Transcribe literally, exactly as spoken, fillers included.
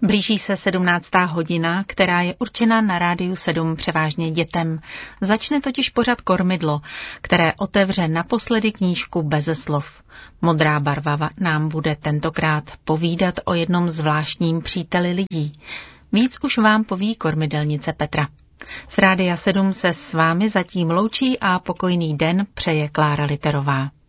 Blíží se sedmnáctá hodina, která je určena na Rádiu sedm převážně dětem. Začne totiž pořad Kormidlo, které otevře naposledy knížku Beze slov. Modrá barva nám bude tentokrát povídat o jednom zvláštním příteli lidí. Víc už vám poví kormidelnice Petra. Z Rádia sedm se s vámi zatím loučí a pokojný den přeje Klára Literová.